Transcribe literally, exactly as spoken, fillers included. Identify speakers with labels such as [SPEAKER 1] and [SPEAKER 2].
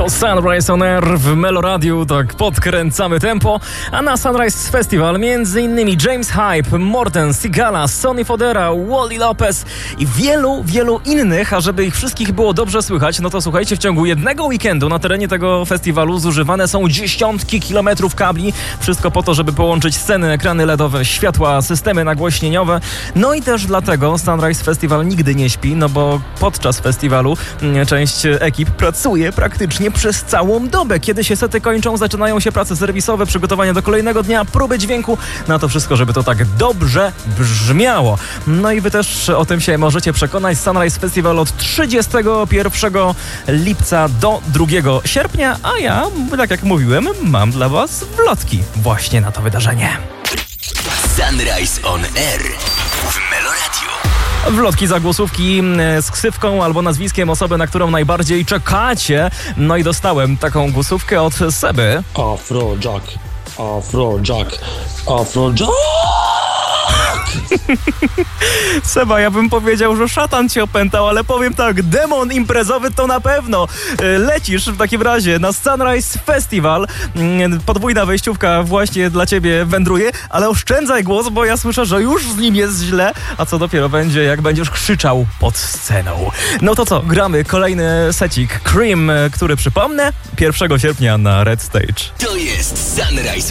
[SPEAKER 1] To Sunrise on Air w Meloradiu, tak podkręcamy tempo, a na Sunrise Festival między innymi James Hype, Morten, Sigala, Sonny Fodera, Wally Lopez i wielu, wielu innych, a żeby ich wszystkich było dobrze słychać, no to słuchajcie, w ciągu jednego weekendu na terenie tego festiwalu zużywane są dziesiątki kilometrów kabli, wszystko po to, żeby połączyć sceny, ekrany ledowe, światła, systemy nagłośnieniowe, no i też dlatego Sunrise Festival nigdy nie śpi, no bo podczas festiwalu część ekip pracuje praktycznie przez całą dobę. Kiedy się sety kończą, zaczynają się prace serwisowe, przygotowania do kolejnego dnia, próby dźwięku, na to wszystko, żeby to tak dobrze brzmiało. No i wy też o tym się możecie przekonać. Sunrise Festival od trzydziestego pierwszego lipca do drugiego sierpnia, a ja, tak jak mówiłem, mam dla was wlotki właśnie na to wydarzenie.
[SPEAKER 2] Sunrise on Air w Meloradiu.
[SPEAKER 1] Wlotki, zagłosówki z ksywką albo nazwiskiem osoby, na którą najbardziej czekacie. No i dostałem taką głosówkę od Seby.
[SPEAKER 3] Afrojack, Afrojack, Afrojack.
[SPEAKER 1] Seba, ja bym powiedział, że szatan cię opętał, ale powiem tak, demon imprezowy to na pewno. Lecisz w takim razie na Sunrise Festival. Podwójna wejściówka właśnie dla ciebie wędruje, ale oszczędzaj głos, bo ja słyszę, że już z nim jest źle, a co dopiero będzie, jak będziesz krzyczał pod sceną. No to co, gramy kolejny secik Cream, który przypomnę pierwszego sierpnia na Red Stage.
[SPEAKER 2] To jest Sunrise